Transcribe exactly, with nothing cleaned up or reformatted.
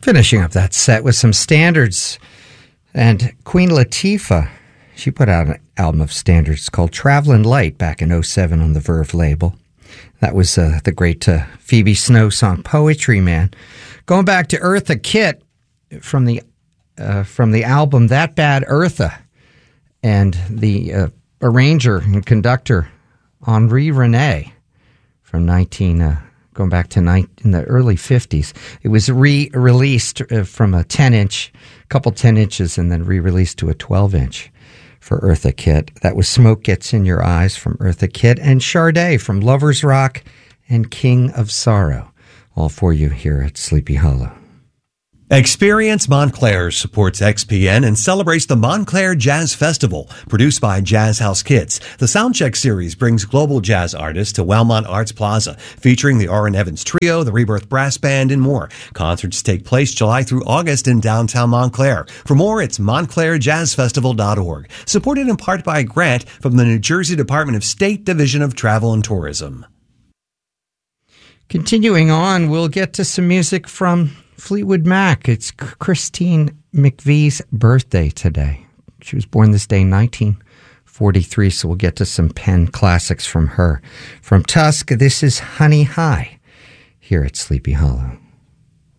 Finishing up that set with some standards. And Queen Latifah, she put out an album of standards called Travelin' Light back in oh seven on the Verve label. That was uh, the great uh, Phoebe Snow song, Poetry Man. Going back to Eartha Kitt from the uh, from the album That Bad Eartha, and the uh, arranger and conductor Henri René from nineteen uh, going back to ni- in the early fifties. It was re-released uh, from a ten-inch, a couple ten inches, and then re-released to a twelve-inch for Eartha Kitt. That was Smoke Gets in Your Eyes from Eartha Kitt, and Sade from Lover's Rock and King of Sorrow. All for you here at Sleepy Hollow. Experience Montclair supports X P N and celebrates the Montclair Jazz Festival, produced by Jazz House Kids. The Soundcheck series brings global jazz artists to Wellmont Arts Plaza, featuring the Orrin Evans Trio, the Rebirth Brass Band, and more. Concerts take place July through August in downtown Montclair. For more, it's montclair jazz festival dot org. Supported in part by a grant from the New Jersey Department of State Division of Travel and Tourism. Continuing on, we'll get to some music from Fleetwood Mac. It's Christine McVie's birthday today. She was born this day in nineteen forty-three, so we'll get to some Penn classics from her. From Tusk, this is Honey High here at Sleepy Hollow.